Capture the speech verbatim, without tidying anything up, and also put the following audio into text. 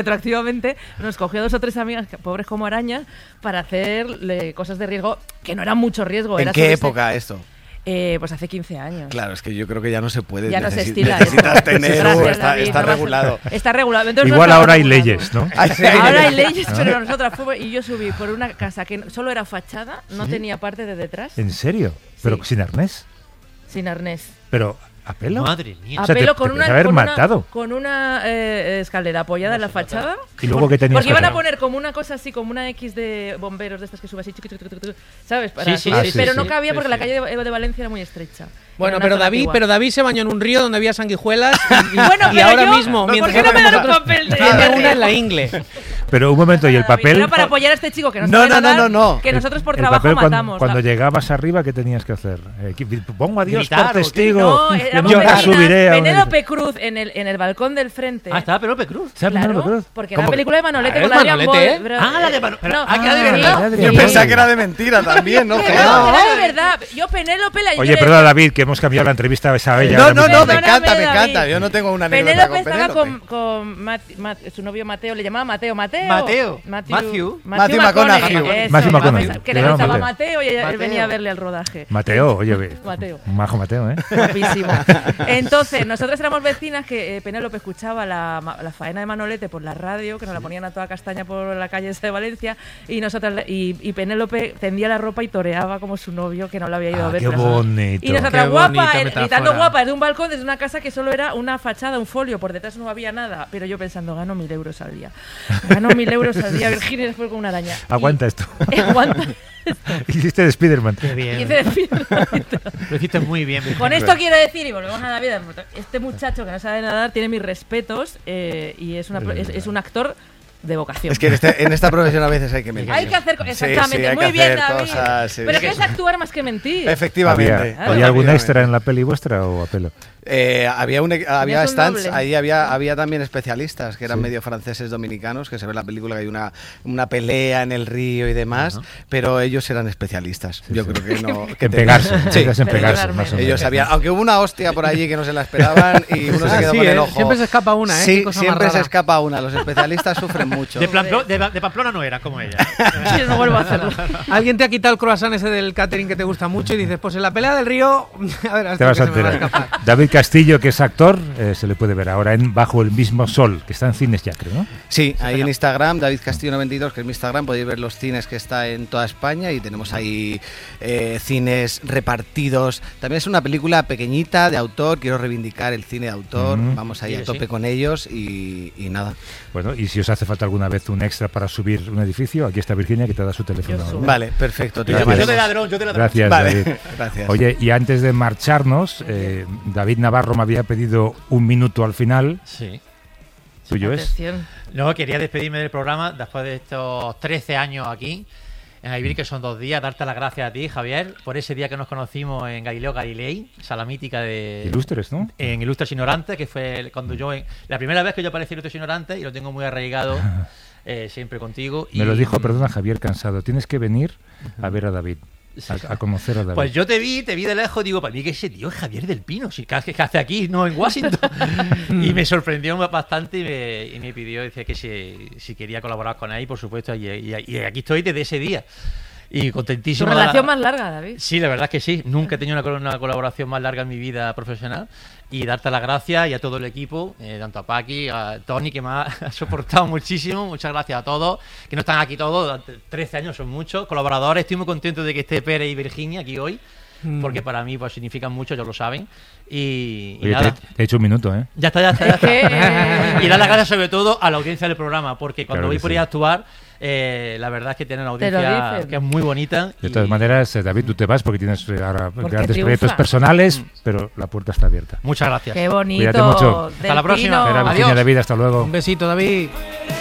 retroactivamente nos cogió dos o tres amigas, pobres como arañas, para hacer cosas de riesgo, que no eran mucho riesgo. ¿En era qué época esto? Eh, pues hace quince años. Claro, es que yo creo que ya no se puede. Ya Necesi- no se estila necesitas eso. tener, Gracias, está, David, está no vas a- regulado. Está regulado. Entonces Igual no ahora hay regulado. leyes, ¿no? Ahora hay leyes, pero nosotras fuimos y yo subí por una casa que solo era fachada, no ¿Sí? tenía parte de detrás. ¿En serio? ¿Pero Sí. sin arnés? Sin arnés. ¿Pero a pelo? Madre mía. O A sea, te- pelo te con, podías una, haber con, matado. una, con una eh, escalera apoyada en la fachada. ¿Y luego qué tenías Porque que iban a hacer? poner como una cosa así, como una X de bomberos de estas que sube así, chiqui, chiqui, chiqui, chiqui, ¿sabes? Para Sí, sí, subir, sí, pero sí, no sí. cabía Sí, porque sí. la calle de, de Valencia era muy estrecha. Bueno, Era pero una David, antigua. pero David se bañó en un río donde había sanguijuelas y, Bueno, y pero ahora yo- mismo, ¿por mientras qué no me dan un nosotros, papel de- tiene de- una en la ingle. Pero un momento, ¿y el papel? Era para apoyar a este chico que no No, sabe no, no, nadar, no, no. que nosotros por El trabajo papel cuando- matamos. Cuando, La- llegabas arriba, ¿qué tenías que hacer? Eh, que- pongo a Dios Gritar, por ¿o qué? testigo. No, Yo éramos nunca vecinas, subiré a un- Penélope Cruz en el, en el balcón del frente. Ah, estaba Penélope Cruz. ¿Sabes Claro, Penélope Cruz? porque ¿Cómo era la que- película de Manolete Ah, con es Adrián Manolete, Boll, ¿eh? bro- Ah, la de Mano- pero- no, ah, que era de sí, verdad. Adrián Yo sí. pensaba que era de mentira también, ¿no? Que Que no, no. era de verdad. Yo Penélope la Oye, perdona, David, que hemos cambiado la entrevista a esa bella. No, ahora no, mismo. no, me Perdóname, encanta, me David. encanta. Yo no tengo una anécdota Penélope con estaba Penélope. con, con Mat- Mat- su novio Mateo, le llamaba Mateo. Mateo. Mateo. Matthew. Matthew. Matthew McConaughey. Eso, Matthew vamos, McConaughey. Que le Le llama gustaba Mateo. Mateo y ella- él Mateo. venía a verle al rodaje. Mateo, oye, ve. Mateo. Majo Mateo, ¿eh? Guapísimo. Entonces, nosotros éramos vecinas que eh, Penélope escuchaba la, ma- la faena de Manolete por la radio, que nos la ponían a toda castaña por la calle esa de Valencia, y nosotras le- y, y Penélope tendía la ropa y toreaba como su novio, que no la había ido Ah, a ver. qué pero- bonito. Y nosotras Qué guapa, bonita eh, metáfora. gritando guapa desde un balcón, desde una casa que solo era una fachada, un folio, por detrás no había nada, pero yo pensando, gano mil euros al día. Gano mil euros al día, Virginia después con una araña. Aguanta Y- esto. Aguanta. Hiciste de Spiderman. Qué bien. Y hice decir, Lo hiciste muy bien. Virginia. con esto quiero decir, y volvemos a David, este muchacho que no sabe nadar tiene mis respetos eh, y es, una, es, es un actor de vocación. Es que en, este- en esta profesión a veces hay que mentir. Hay que hacer co- Sí, exactamente, sí, hay muy que bien, hacer David. cosas, sí. Pero que es actuar más que mentir. Efectivamente. ¿Había, Claro. ¿había algún Efectivamente. extra en la peli vuestra o a pelo? Eh, había un, había un stands, doble. ahí había, había también especialistas que eran Sí. medio franceses dominicanos, que se ve en la película que hay una, una pelea en el río y demás, pero ellos eran especialistas. Sí, Yo sí. creo que no. Que En te- pegarse, Sí. chicas, en pegarse, Perdonadme. más o menos. Ellos sabían, aunque hubo una hostia por allí que no se la esperaban y uno se Ah, quedó sí, con el ¿eh? ojo. Siempre se escapa una, ¿eh? Qué Sí, cosa más siempre se rara. escapa una. Los especialistas sufren mucho. De, Pamplo- de, de Pamplona no era como ella. Yo no vuelvo a hacerlo. Alguien te ha quitado el croissant ese del catering que te gusta mucho y dices, pues en la pelea del río, a ver, hasta Te vas que a se me va a enterar. escapar. David Castillo, que es actor, eh, se le puede ver ahora en Bajo el mismo sol, que está en cines ya, creo, ¿no? Sí, ahí en Instagram, David Castillo noventa y dos, que es mi Instagram, podéis ver los cines que está en toda España y tenemos ahí eh, cines repartidos. También es una película pequeñita de autor, quiero reivindicar el cine de autor, Ujú. vamos ahí Sí, a tope sí. con ellos y, y nada. Bueno, y si os hace falta alguna vez un extra para subir un edificio, aquí está Virginia, que te da su teléfono. Yo ¿no? subo. Vale, perfecto, te Gracias. Yo de llamaremos. ladrón, yo de ladrón. Gracias, Vale, David. gracias. Oye, y antes de marcharnos, eh, David Navarro me había pedido un minuto al final. Sí. ¿Tuyo es? Atención. No, quería despedirme del programa después de estos trece años aquí en Aibir, que son dos días. Darte las gracias a ti, Javier, por ese día que nos conocimos en Galileo Galilei, sala mítica de... Ilustres, ¿no? En Ilustres Ignorantes, que fue cuando yo... La primera vez que yo aparecí en Ilustres Ignorantes y lo tengo muy arraigado eh, siempre contigo. Me y, lo dijo, perdona, Javier Cansado. Tienes que venir a ver a David, a, a conocer a David. Pues yo te vi, te vi de lejos, digo, para mí que ese tío es Javier del Pino, si ¿qué hace aquí, no en Washington? Y me sorprendió bastante y me, y me pidió, decía que si, si quería colaborar con él, por supuesto, y, y- y aquí estoy desde ese día. Y Tu contentísimo. relación más larga, David. Sí, la verdad es que sí. Nunca he tenido una, col- una colaboración más larga en mi vida profesional. Y darte las gracias y a todo el equipo, eh, tanto a Paqui, a Tony, que me ha, ha soportado muchísimo. Muchas gracias a todos, que no están aquí todos. Durante trece años son muchos colaboradores. Estoy muy contento de que esté Pérez y Virginia aquí hoy, porque para mí pues significan mucho, ellos lo saben. Y, y Oye, nada. te, te he hecho un minuto, ¿eh? Ya está, ya está, ya Es que, está. eh, Y dar las gracias sobre todo a la audiencia del programa, porque cuando Claro voy que por sí. ahí a actuar, eh, la verdad es que tienen una Te lo audiencia dicen. que es muy bonita. De todas y- maneras, eh, David, tú te vas porque tienes eh, ahora Porque grandes triunfa. proyectos personales, pero la puerta está abierta. Muchas gracias. Qué bonito. Cuídate mucho. Del Hasta la próxima. Pino. Era Virginia, Adiós. David, hasta luego. Un besito, David.